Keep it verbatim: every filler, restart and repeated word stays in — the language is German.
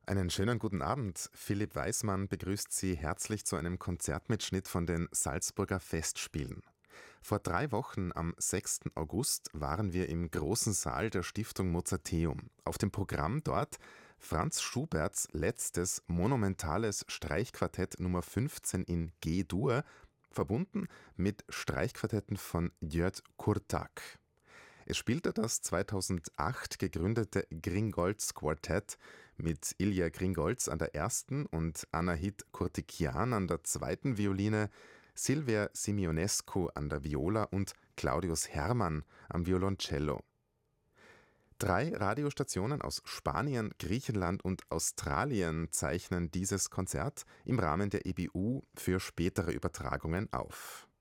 Einen schönen guten Abend. Philipp Weismann begrüßt Sie herzlich zu einem Konzertmitschnitt von den Salzburger Festspielen. Vor drei Wochen, am sechsten August, waren wir im großen Saal der Stiftung Mozarteum. Auf dem Programm dort Franz Schuberts letztes monumentales Streichquartett Nummer fünfzehn in G-Dur, verbunden mit Streichquartetten von György Kurtág. Es spielte das zweitausendacht gegründete Gringolds Quartett mit Ilya Gringolds an der ersten und Anahit Kurtikian an der zweiten Violine, Silvia Simionescu an der Viola und Claudius Hermann am Violoncello. Drei Radiostationen aus Spanien, Griechenland und Australien zeichnen dieses Konzert im Rahmen der E B U für spätere Übertragungen auf.